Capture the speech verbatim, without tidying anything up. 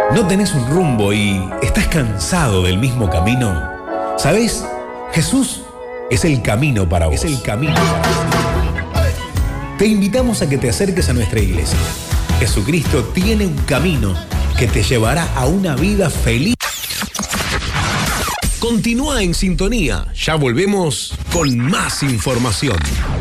¿No tenés un rumbo y estás cansado del mismo camino? ¿Sabés? Jesús es el camino para vos. Es el camino para vos. Te invitamos a que te acerques a nuestra iglesia. Jesucristo tiene un camino que te llevará a una vida feliz. Continúa en sintonía. Ya volvemos con más información.